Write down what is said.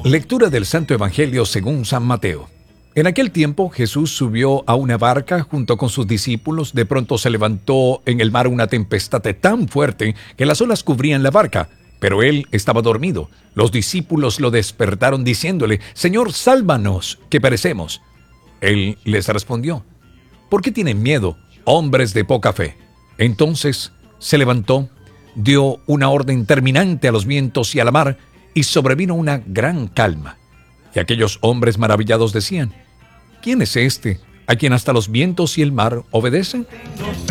Lectura del Santo Evangelio según San Mateo. En aquel tiempo Jesús subió a una barca junto con sus discípulos. De pronto se levantó en el mar una tempestad tan fuerte que las olas cubrían la barca, pero él estaba dormido. Los discípulos lo despertaron diciéndole: «Señor, sálvanos, que perecemos». Él les respondió: «¿Por qué tienen miedo, hombres de poca fe?». Entonces se levantó, dio una orden terminante a los vientos y a la mar, y sobrevino una gran calma. Y aquellos hombres maravillados decían: «¿Quién es este, a quien hasta los vientos y el mar obedecen?».